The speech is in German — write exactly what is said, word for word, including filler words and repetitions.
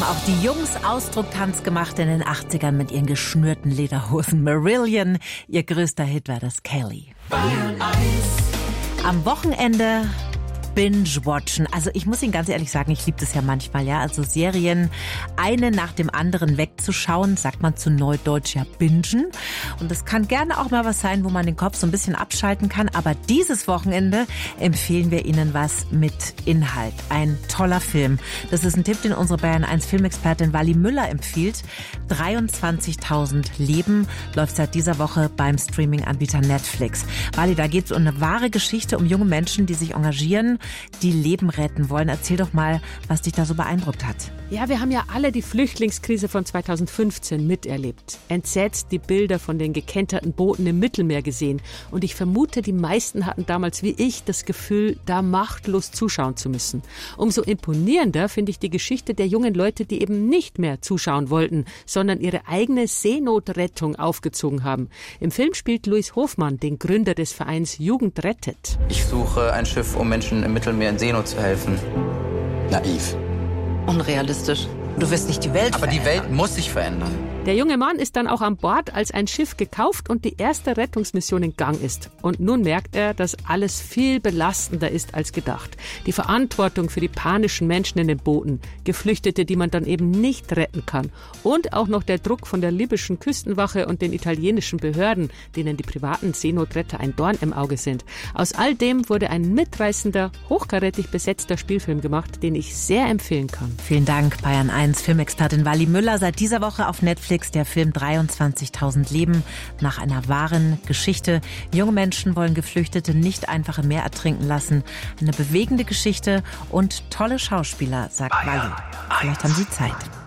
auch die Jungs Ausdrucktanz gemacht in den achtzigern mit ihren geschnürten Lederhosen. Marillion, ihr größter Hit war das Kelly. Am Wochenende Binge-Watchen. Also ich muss Ihnen ganz ehrlich sagen, ich liebe das ja manchmal, ja. Also Serien eine nach dem anderen wegzuschauen, sagt man zu Neudeutsch ja bingen. Und das kann gerne auch mal was sein, wo man den Kopf so ein bisschen abschalten kann. Aber dieses Wochenende empfehlen wir Ihnen was mit Inhalt. Ein toller Film. Das ist ein Tipp, den unsere Bayern eins Filmexpertin Wally Müller empfiehlt. dreiundzwanzigtausend Leben läuft seit dieser Woche beim Streaming-Anbieter Netflix. Wally, da geht es um eine wahre Geschichte, um junge Menschen, die sich engagieren, die Leben retten wollen. Erzähl doch mal, was dich da so beeindruckt hat. Ja, wir haben ja alle die Flüchtlingskrise von zweitausendfünfzehn miterlebt. Entsetzt die Bilder von den gekenterten Booten im Mittelmeer gesehen. Und ich vermute, die meisten hatten damals wie ich das Gefühl, da machtlos zuschauen zu müssen. Umso imponierender finde ich die Geschichte der jungen Leute, die eben nicht mehr zuschauen wollten, sondern ihre eigene Seenotrettung aufgezogen haben. Im Film spielt Luis Hofmann, den Gründer des Vereins Jugend rettet. Ich suche ein Schiff, um Menschen im Mittelmeer in Seenot zu helfen. Naiv. Unrealistisch. Du wirst nicht die Welt Aber verändern. die Welt muss sich verändern. Der junge Mann ist dann auch an Bord, als ein Schiff gekauft und die erste Rettungsmission in Gang ist. Und nun merkt er, dass alles viel belastender ist als gedacht. Die Verantwortung für die panischen Menschen in den Booten, Geflüchtete, die man dann eben nicht retten kann. Und auch noch der Druck von der libyschen Küstenwache und den italienischen Behörden, denen die privaten Seenotretter ein Dorn im Auge sind. Aus all dem wurde ein mitreißender, hochkarätig besetzter Spielfilm gemacht, den ich sehr empfehlen kann. Vielen Dank, Bayern eins Filmexpertin Wally Müller. Seit dieser Woche auf Netflix der Film dreiundzwanzigtausend Leben nach einer wahren Geschichte. Junge Menschen wollen Geflüchtete nicht einfach im Meer ertrinken lassen. Eine bewegende Geschichte und tolle Schauspieler, sagt Wally. Vielleicht haben Sie Zeit.